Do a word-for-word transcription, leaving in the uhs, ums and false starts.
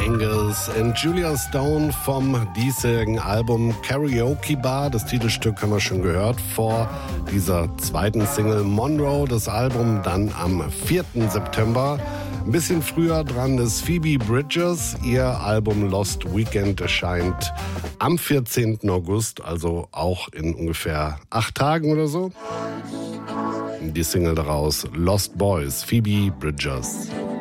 Angus und Julia Stone vom diesjährigen Album Karaoke Bar. Das Titelstück haben wir schon gehört vor dieser zweiten Single Monroe. Das Album dann am vierten September. Ein bisschen früher dran ist Phoebe Bridgers. Ihr Album Lost Weekend erscheint am vierzehnten August, also auch in ungefähr acht Tagen oder so. Die Single daraus Lost Boys, Phoebe Bridgers.